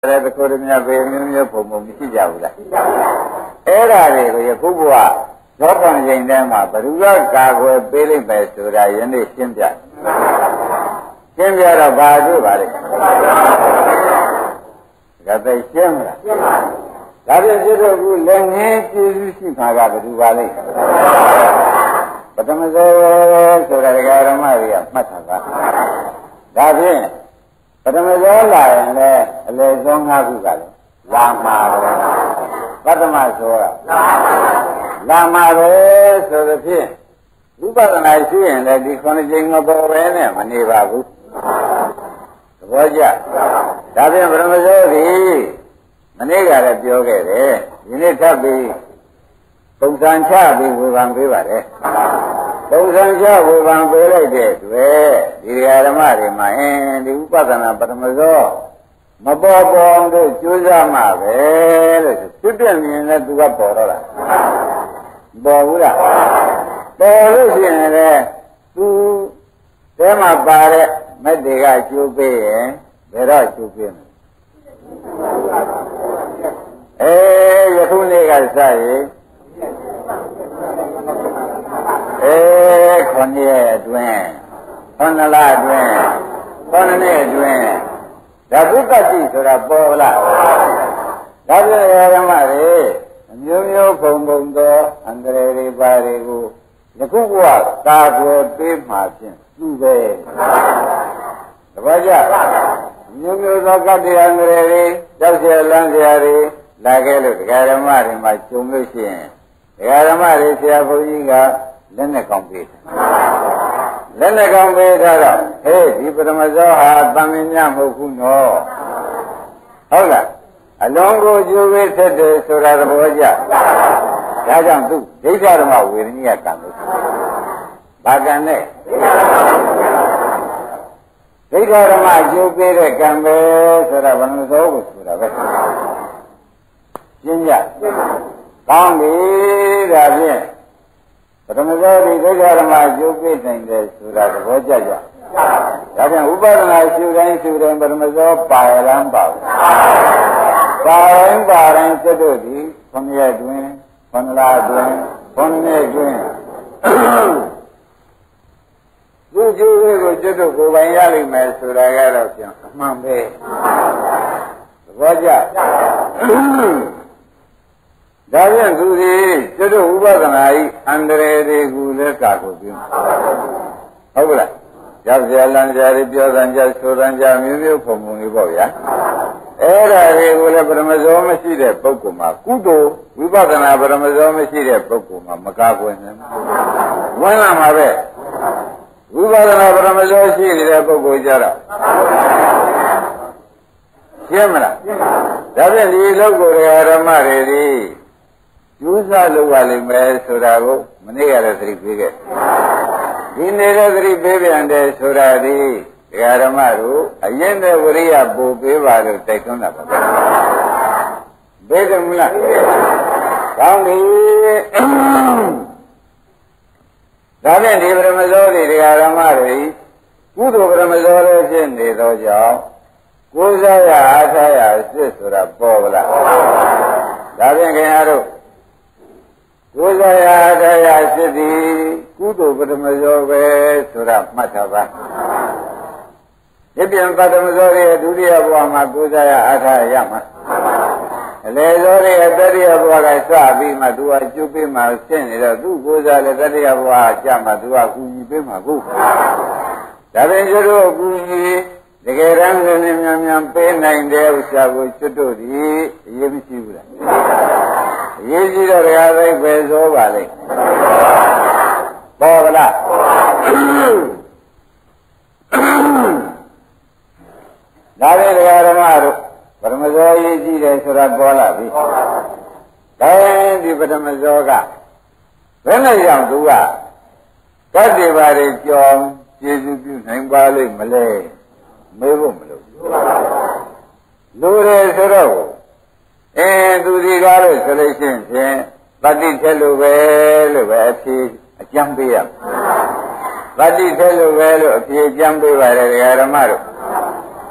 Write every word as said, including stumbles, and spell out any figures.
တဲ့ကိုရမြဘေမျိုးမျိုးပုံပုံမရှိကြဘူးလားအဲ့ဒါတွေကိုယခုဘုရားသောကံချိန်ထဲမှာဘ누구ကကာကွယ်ပေးလိုက်မယ်ဆိုတာယနေ့ရှင်းပြရှင်းပြတော့ဘာတွေ့ပါလဲဒါသိရှင်းမလားရှင်းပါဒါဖြင့်ကျွတ်တို့ကလည်းငင်းကျေးဇူးရှိမှာကဘ누구ပါလဲပထမဆုံးဆိုတာဒကာရမတွေကမှတ်ထားတာဒါဖြင့်ပထမဆုံးလာရင်လည်းအလေဆုံး၅ခုကလည်းလာမှာပဲပထမဆိုတာလာမှာပဲဆိုသဖြင့်ဝိပဿနာရှိရင်လည်းဒီခုနှစ်ကြိမ်မပေါ်ပဲနဲ့မနေပါဘူးသဘောကျဒါဖြင့်ပထမဆုံးဒီမနေ့ကလည်းပြောခဲ့တယ်ဒီနေ့ထပ်ပြီးပုံစံချပြီးဝေဖန်ပေးပါတယ်ပုံစံချဝေဖန်ပေးလိုက်တဲ့အတွက်ဒီဓမ္မတွေမှာအင်းဒီဥပဒနာပထမဆုံးမပေါ်ပေါ်တို့ကြိုးစားမှပဲလို့သူပြည့်မြင်တဲ့သူကပေါ်တော့လားပေါ်ဘူးလားပေါ်လို့ရှိရင်လည်းသူတဲမှာပါတဲ့မက်တွေကကျိုးပေးရင်ဘယ်တော့ကျိုးပေးမလဲအေးယခုနေ့ကစရင်အေးခொနည်းအတွင်းခொနလအတွင်းခொနည်းအတွင်းဓာတုတ္တိဆိုတာပေါ်လားဒါပြန်ဓမ္မတွေအမျိုးမျိုးပုံပုံသောအန္တရာယ်တွေပါတွေကိုယခုဘဝကာကွယ်ပေးမှဖြင့်သူ့ပဲတပည့်ကြမျိုးမျိုးသောကတ္တိအန္တရာယ်တွေကြောက်ရလန်းစရာတွေလာခဲ့လို့ဒကာဓမ္မတွေမှာကျုံလို့ရှိရင်ဒကာဓမ္မတွေဆရာဘုန်းကြီးကလက်နဲ့ကောင်းပေးတယ်လက်နဲ့ကောင်းပေးထားတော့ဟေးဒီပထမဇောဟာတန်မြင်မြမဟုတ်ဘူးနော်ဟုတ်လားအလုံးကိုကျိုးပေးဆက်တယ်ဆိုတာသဘောကျဒါကြောင့်သူဒိဋ္ဌဓမ္မဝေရဏိယကံလို့ဘာကံနဲ့ဒိဋ္ဌဓမ္မကျိုးပေးတဲ့ကံပဲဆိုတာဘယ်လိုသောကိုဆိုတာပဲရှင်းကြကောင်းပြီဒါဖြင့်ပထမဆုံးဒီဒိဋ္ဌဓမ္မကျိုးပေးနိုင်တယ်ဆိုတာသဘောကျကြဒါဖြင့်ဥပဒနာရှုတိုင်းရှုတိုင်းပထမဆုံးပါရန်ပါဘူးပါရင်ပါရင်စိတ်တို့ဒီခொနည်းရက်တွင်ခொနလတွင်ခொနည်းတွင်သူကျိုးလေးကိုစိတ်တို့ကိုယ်ပိုင်ရလိမ့်မယ်ဆိုတာကတော့ပြန်အမှန်ပဲသဘောကျဒါဖြင့်သူဒီစိတ်တို့ဥပဒနာဤအန္တရာယ်တွေကိုလည်းကာကိုပြုဟုတ်ကလားကြောက်ကြလန့်ကြရပြောစံကြဆိုစံကြမျိုးမျိုးပုံပုံလေးပေါ့ဗျာအဲ့ဒါတွေကိုလည်းပရမဇောမရှိတဲ့ပုဂ္ဂိုလ်မှာကုသိုလ်ဝိပဿနာပရမဇောမရှိတဲ့ပုဂ္ဂိုလ်မှာမကာကွယ်နိုင်ဘူးဝင်လာမှာပဲဝိပဿနာပရမဇောရှိနေတဲ့ပုဂ္ဂိုလ်ကြတော့ရှင်းမလားဒါဖြင့်ဒီလောကဓမ္မတွေဒီကျိုးစားလုပ်ရလိမ့်မယ်ဆိုတာကိုမနေ့ကလည်းသတိပေးခဲ့ဒီနေ့လည်းသတိပေးပြန်တယ်ဆိုတာဒီဒကာဓမ္မတို့အရင်တဲ့ဝရိယပို့ပေးပါလို့တိုက်တွန်းတာပါပဲဘယ်တယ်မလားကောင်းပြီဒါဖြင့်ဒီပရမဇောတွေဒကာဓမ္မတွေကုသိုလ်ပရမဇောလေးဖြစ်နေသောကြောင့်ကိုးစားရအားထားရစစ်ဆိုတာပေါ်ပါလားဒါဖြင့်ခင်ဗျားတို့ကိုးစားရအားထားရစစ်သည်ကုသိုလ်ပရမဇောပဲဆိုတာမှတ်ထားပါဒီပြန်ပထမဇောရဲ့ဒုတိယဘဝမှာကိုးစားရအားထားရမှာအလေဇောရဲ့တတိယဘဝကစပြီးမှသူကကျွတ်ပြီးမှရှင်းနေတော့သူကိုးစားလေတတိယဘဝကြမှာသူကကူညီပေးမှာကိုဒါပင်ကျွတ်တို့ကူညီတကယ်တမ်းလည်းများများပေးနိုင်တဲ့ဥစ္စာကိုကျွတ်တို့ဒီအရေးမရှိဘူးလားအရေးကြီးတော့တရားသိပဲဇောပါလေပေါ်ကလားဒါလည်းတရားဓမ္မတို့ပရမဇောရေးကြည့်တယ်ဆိုတာပေါ်လာပြီဒါရင်ဒီပရမဇောကဘယ်နဲ့ကြောင့်သူကတတ္တိပါတွေကြောင်းကျေစုပြုနိုင်ပါလိမ့်မလဲမေးဖို့မလိုဘူးလူတွေဆိုတော့အဲသူဒီကားလို့ဆိုလို့ရှိရင်ဖြင့်တတ္တိထက်လို့ပဲလို့ပဲအဖြေအကျမ်းပေးရတတ္တိထက်လို့ပဲလို့အဖြေအကျမ်းပေးပါတယ်ဓမ္မတို့